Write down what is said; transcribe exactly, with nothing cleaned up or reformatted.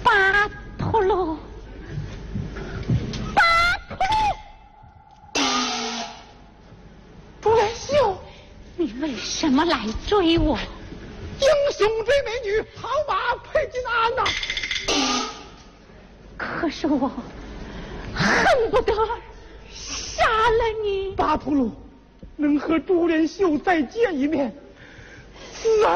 巴图鲁，巴图鲁， 朱莲秀， 你为什么来追我？ 英雄追美女，好马配金鞍呐！ 可是我恨不得杀了你。 巴图鲁，能和朱莲秀再见一面，死而